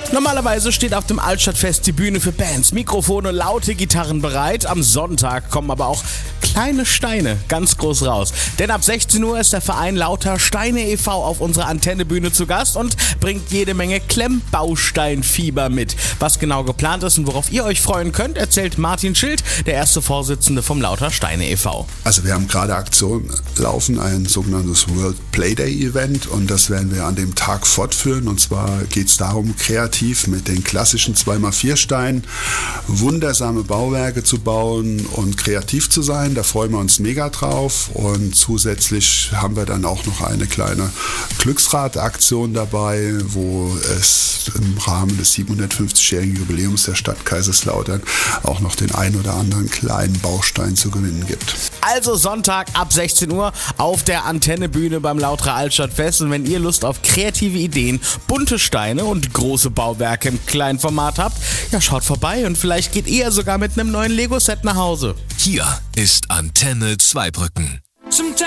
Normalerweise steht auf dem Altstadtfest die Bühne für Bands, Mikrofone, laute Gitarren bereit. Am Sonntag kommen aber auch kleine Steine ganz groß raus. Denn ab 16 Uhr ist der Verein Lauter Steine e.V. auf unserer Antennebühne zu Gast und bringt jede Menge Klemmbausteinfieber mit. Was genau geplant ist und worauf ihr euch freuen könnt, erzählt Martin Schild, der erste Vorsitzende vom Lauter Steine e.V. Also wir haben gerade Aktion laufen, ein sogenanntes World Playday Event, und das werden wir an dem Tag fortführen. Und zwar geht es darum, kreativ mit den klassischen 2x4 Steinen wundersame Bauwerke zu bauen und kreativ zu sein. Da freuen wir uns mega drauf, und zusätzlich haben wir dann auch noch eine kleine Glücksrad-Aktion dabei, wo es im Rahmen des 750-jährigen Jubiläums der Stadt Kaiserslautern auch noch den ein oder anderen kleinen Baustein zu gewinnen gibt. Also Sonntag ab 16 Uhr auf der Antennebühne beim Lauterer Altstadtfest. Und wenn ihr Lust auf kreative Ideen, bunte Steine und große Bauwerke im kleinen Format habt, ja, schaut vorbei und vielleicht geht ihr sogar mit einem neuen Lego-Set nach Hause. Hier ist Antenne Zweibrücken.